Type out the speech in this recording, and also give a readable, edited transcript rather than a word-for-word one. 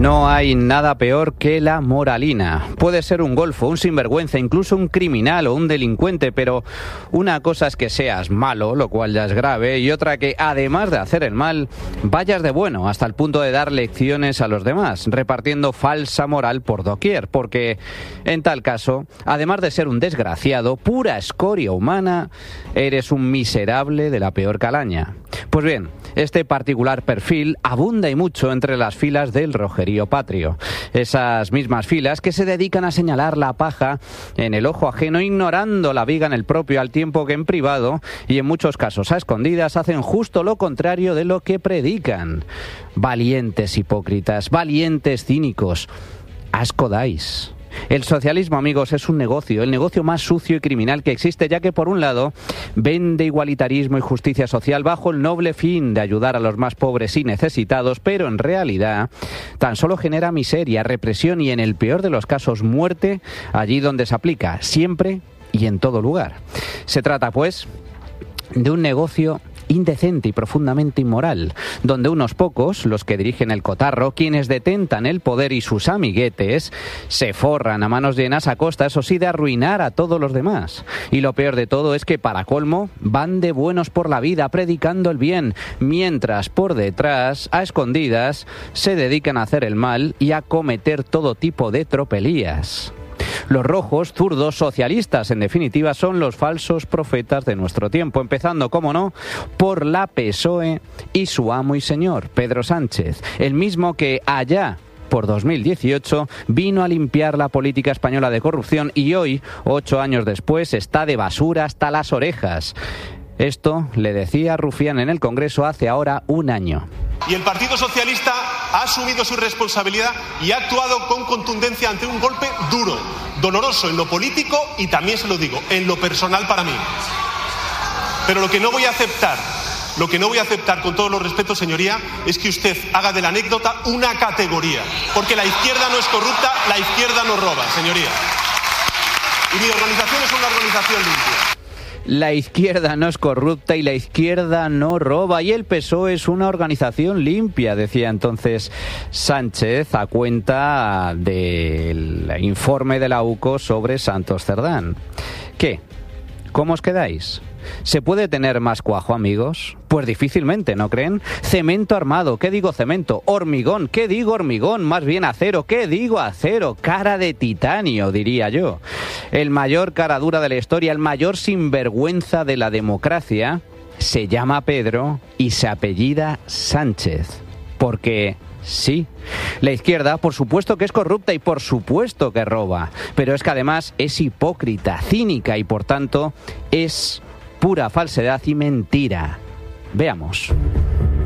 No hay nada peor que la moralina. Puede ser un golfo, un sinvergüenza, incluso un criminal o un delincuente, pero una cosa es que seas malo, lo cual ya es grave, y otra que, además de hacer el mal, vayas de bueno hasta el punto de dar lecciones a los demás, repartiendo falsa moral por doquier, porque en tal caso, además de ser un desgraciado, pura escoria humana, eres un miserable de la peor calaña. Pues bien, este particular perfil abunda y mucho entre las filas del rojerío patrio. Esas mismas filas que se dedican a señalar la paja en el ojo ajeno, ignorando la viga en el propio, al tiempo que en privado, y en muchos casos a escondidas, hacen justo lo contrario de lo que predican. Valientes hipócritas, valientes cínicos, asco dais. El socialismo, amigos, es un negocio, el negocio más sucio y criminal que existe, ya que por un lado vende igualitarismo y justicia social bajo el noble fin de ayudar a los más pobres y necesitados, pero en realidad tan solo genera miseria, represión y, en el peor de los casos, muerte allí donde se aplica, siempre y en todo lugar. Se trata, pues, de un negocio indecente y profundamente inmoral, donde unos pocos, los que dirigen el cotarro, quienes detentan el poder y sus amiguetes, se forran a manos llenas a costa, eso sí, de arruinar a todos los demás. Y lo peor de todo es que, para colmo, van de buenos por la vida predicando el bien, mientras por detrás, a escondidas, se dedican a hacer el mal y a cometer todo tipo de tropelías. Los rojos, zurdos, socialistas, en definitiva, son los falsos profetas de nuestro tiempo, empezando, como no, por la PSOE y su amo y señor, Pedro Sánchez, el mismo que allá por 2018 vino a limpiar la política española de corrupción y hoy, 8 años después, está de basura hasta las orejas. Esto le decía Rufián en el Congreso hace ahora un año. Y el Partido Socialista ha asumido su responsabilidad y ha actuado con contundencia ante un golpe duro, doloroso en lo político y, también se lo digo, en lo personal para mí. Pero lo que no voy a aceptar, con todos los respetos, señoría, es que usted haga de la anécdota una categoría. Porque la izquierda no es corrupta, la izquierda no roba, señoría. Y mi organización es una organización limpia. La izquierda no es corrupta y la izquierda no roba, y el PSOE es una organización limpia, decía entonces Sánchez a cuenta del informe de la UCO sobre Santos Cerdán. ¿Qué? ¿Cómo os quedáis? ¿Se puede tener más cuajo, amigos? Pues difícilmente, ¿no creen? Cemento armado, ¿qué digo cemento? Hormigón, ¿qué digo hormigón? Más bien acero, ¿qué digo acero? Cara de titanio, diría yo. El mayor cara dura de la historia, el mayor sinvergüenza de la democracia, se llama Pedro y se apellida Sánchez. Porque sí, la izquierda por supuesto que es corrupta y por supuesto que roba, pero es que además es hipócrita, cínica y por tanto es pura falsedad y mentira. Veamos.